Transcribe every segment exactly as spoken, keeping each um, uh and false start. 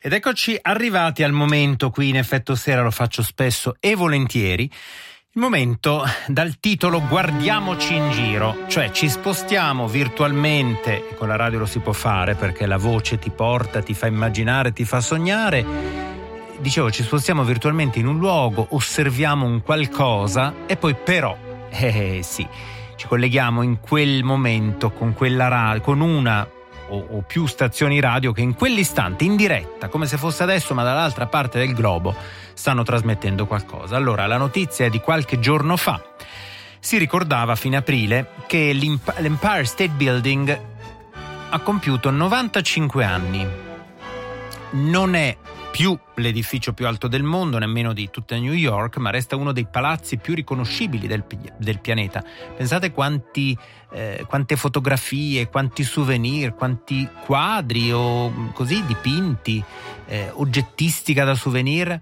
Ed eccoci arrivati al momento, qui in Effetto Sera lo faccio spesso e volentieri, il momento dal titolo Guardiamoci in giro, cioè ci spostiamo virtualmente, e con la radio lo si può fare perché la voce ti porta, ti fa immaginare, ti fa sognare. Dicevo, ci spostiamo virtualmente in un luogo, osserviamo un qualcosa e poi però, eh sì, ci colleghiamo in quel momento con quella radio, con una o più stazioni radio che in quell'istante, in diretta, come se fosse adesso ma dall'altra parte del globo, stanno trasmettendo qualcosa. Allora, la notizia è di qualche giorno fa. Si ricordava a fine aprile che l'Empire State Building ha compiuto novantacinque anni. Non è più l'edificio più alto del mondo, nemmeno di tutta New York, ma resta uno dei palazzi più riconoscibili del, del pianeta. Pensate quanti, eh, quante fotografie, quanti souvenir, quanti quadri o così dipinti, eh, oggettistica da souvenir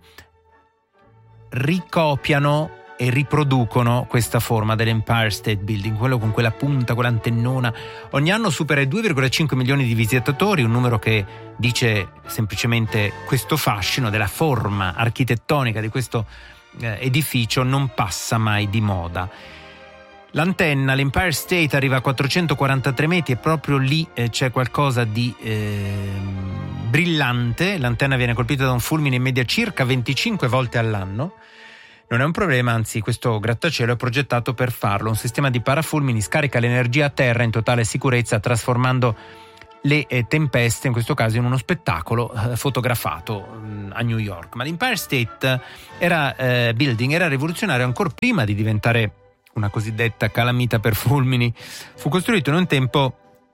ricopiano e riproducono questa forma dell'Empire State Building, quello con quella punta, quell'antennona. Ogni anno supera i due virgola cinque milioni di visitatori, un numero che dice semplicemente questo fascino della forma architettonica di questo eh, edificio non passa mai di moda. L'antenna, l'Empire State, arriva a quattrocentoquarantatré metri e proprio lì eh, c'è qualcosa di eh, brillante. L'antenna viene colpita da un fulmine in media circa venticinque volte all'anno. Non è un problema, anzi questo grattacielo è progettato per farlo. Un sistema di parafulmini scarica l'energia a terra in totale sicurezza, trasformando le eh, tempeste, in questo caso, in uno spettacolo eh, fotografato mh, a New York. Ma l'Empire State era, eh, Building era rivoluzionario ancora prima di diventare una cosiddetta calamita per fulmini. Fu costruito in un tempo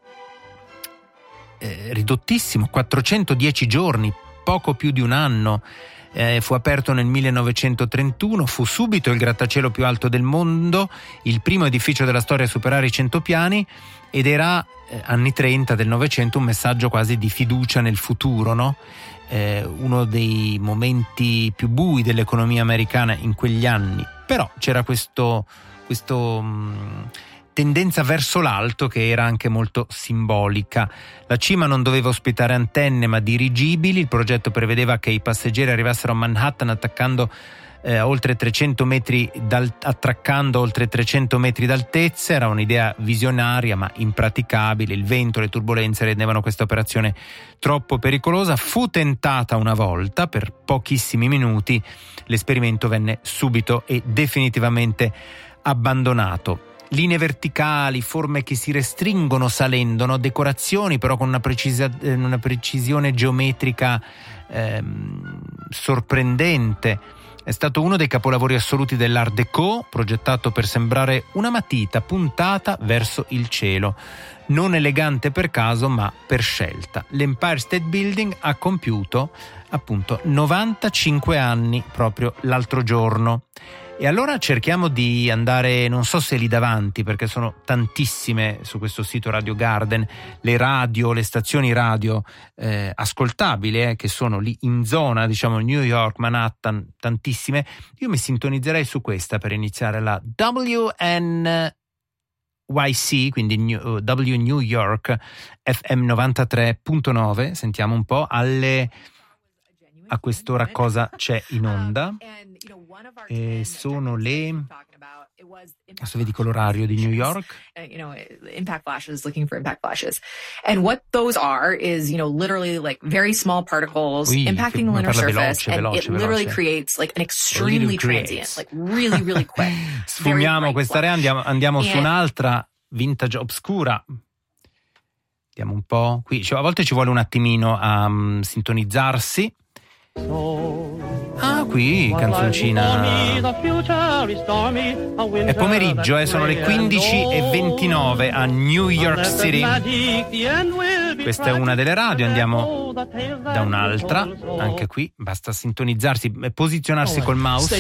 eh, ridottissimo, quattrocentodieci giorni, poco più di un anno. Eh, fu aperto nel millenovecentotrentuno, fu subito il grattacielo più alto del mondo, il primo edificio della storia a superare i cento piani, ed era, eh, anni trenta del Novecento, un messaggio quasi di fiducia nel futuro, no? Eh, uno dei momenti più bui dell'economia americana in quegli anni. Però c'era questo, questo mh, tendenza verso l'alto che era anche molto simbolica. La cima non doveva ospitare antenne ma dirigibili. Il progetto prevedeva che i passeggeri arrivassero a Manhattan attaccando eh, oltre trecento metri dal, attraccando oltre trecento metri d'altezza. Era un'idea visionaria ma impraticabile. Il vento e le turbolenze rendevano questa operazione troppo pericolosa. Fu tentata una volta per pochissimi minuti. L'esperimento venne subito e definitivamente abbandonato. Linee verticali, forme che si restringono salendo, no? Decorazioni però con una, precisa, una precisione geometrica ehm, sorprendente. È stato uno dei capolavori assoluti dell'Art Déco, progettato per sembrare una matita puntata verso il cielo. Non elegante per caso, ma per scelta. L'Empire State Building ha compiuto appunto novantacinque anni proprio l'altro giorno. E allora cerchiamo di andare, non so se lì davanti, perché sono tantissime su questo sito Radio Garden, le radio, le stazioni radio eh, ascoltabili, eh, che sono lì in zona, diciamo New York, Manhattan, tantissime. Io mi sintonizzerei su questa per iniziare, la W N Y C, quindi New, uh, W New York, F M novantatré virgola nove. Sentiamo un po' alle... a quest'ora cosa c'è in onda. E sono le, adesso vedi con l'orario di New York. You know, impact flashes, looking for impact flashes. And what those are is, you know, literally like very small particles Ui, impacting the lunar surface, veloce, and veloce, it literally veloce. creates like an extremely transient, like really, really quick. Sfumiamo quest'area, andiamo, andiamo su un'altra vintage obscura. Vediamo un po' qui, cioè, a volte ci vuole un attimino a um, sintonizzarsi. Ah, qui canzoncina. È pomeriggio, eh, sono le quindici e ventinove a New York City. Questa è una delle radio, andiamo da un'altra. Anche qui basta sintonizzarsi e posizionarsi col mouse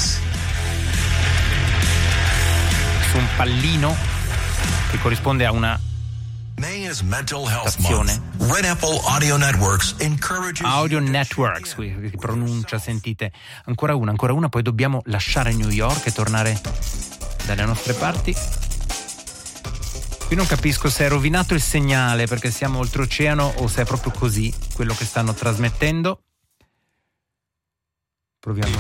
su un pallino che corrisponde a una May is Mental Health Month. Red Apple Audio Networks encourages Audio Networks, qui che pronuncia, sentite. Ancora una, ancora una, poi dobbiamo lasciare New York e tornare dalle nostre parti. Io non capisco se è rovinato il segnale perché siamo oltreoceano o se è proprio così quello che stanno trasmettendo. Proviamo.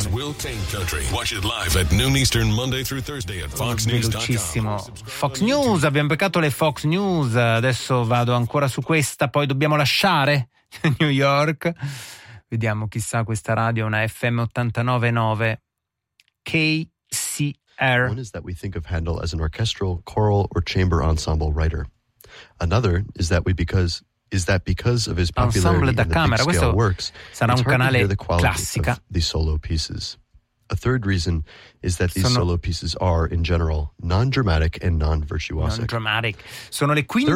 Velocissimo. Fox News, abbiamo beccato le Fox News, adesso vado ancora su questa, poi dobbiamo lasciare New York. Vediamo, chissà, questa radio è una F M ottantanove virgola nove K C R. One is that we think of Handel as an orchestral, choral, or chamber ensemble writer. Another is that we because is that because of his popularity in the big scale works, sarà un canale the quality classica. of the solo pieces. A third reason is that these Sono, solo pieces are, in general, non-dramatic and non-virtuosic. Non-dramatic. Sono le quindici